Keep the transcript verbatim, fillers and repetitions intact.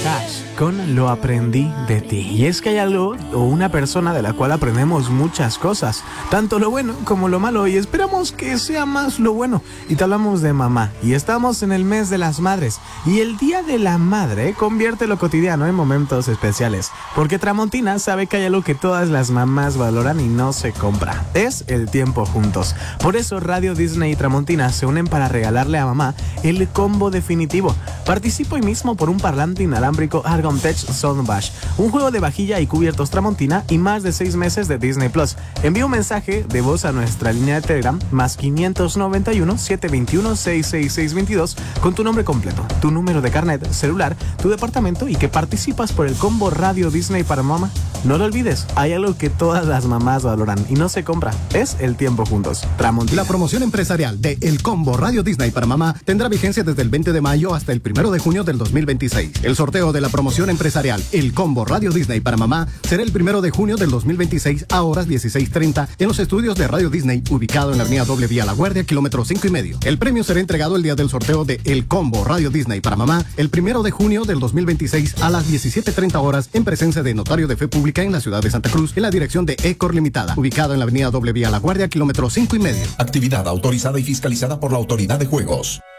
Cash con Lo aprendí de ti. Y es que hay algo o una persona de la cual aprendemos muchas cosas, tanto lo bueno como lo malo, y esperamos que sea más lo bueno. Y te hablamos de mamá, y estamos en el mes de las madres, y el Día de la Madre convierte lo cotidiano en momentos especiales, porque Tramontina sabe que hay algo que todas las mamás valoran y no se compra: es el tiempo juntos. Por eso Radio Disney y Tramontina se unen para regalarle a mamá el combo definitivo. Participa hoy mismo por un parlante inalámbrico Argon Tech Soundbash, un juego de vajilla y cubiertos Tramontina y más de seis meses de Disney Plus. Envía un mensaje de voz a nuestra línea de Telegram más quinientos noventa y uno, setecientos veintiuno, sesenta y seis, seiscientos veintidós con tu nombre completo, tu número de carnet, celular, tu departamento y que participas por el combo Radio Disney para mamá. No lo olvides, hay algo que todas las mamás valoran y no se compra: es el tiempo juntos. Tramontina. La promoción empresarial de El Combo Radio Disney para mamá tendrá vigencia desde el veinte de mayo hasta el primero de junio del dos mil veintiséis. El sorteo de la promoción empresarial El Combo Radio Disney para mamá será el primero de junio del dos mil veintiséis a horas dieciséis treinta en los estudios de Radio Disney, ubicado en la avenida Doble Vía La Guardia, kilómetro cinco y medio. El premio será entregado el día del sorteo de El Combo Radio Disney para mamá el primero de junio del dos mil veintiséis a las diecisiete treinta horas en presencia de Notario de Fe Pública en la ciudad de Santa Cruz, en la dirección de Ecor Limitada, ubicado en la avenida Doble Vía La Guardia, kilómetro cinco y medio. Actividad autorizada y fiscalizada por la Autoridad de Juegos.